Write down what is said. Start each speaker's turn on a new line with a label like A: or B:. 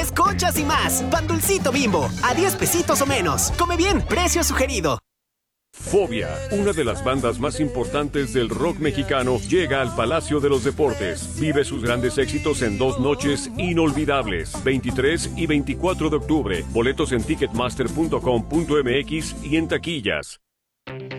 A: tamales, conchas y más. Pan Dulcito Bimbo, a 10 pesitos o menos. Come bien, precio sugerido.
B: Fobia, una de las bandas más importantes del rock mexicano, llega al Palacio de los Deportes. Vive sus grandes éxitos en 2 noches inolvidables, 23 y 24 de octubre. Boletos en ticketmaster.com.mx y en taquillas.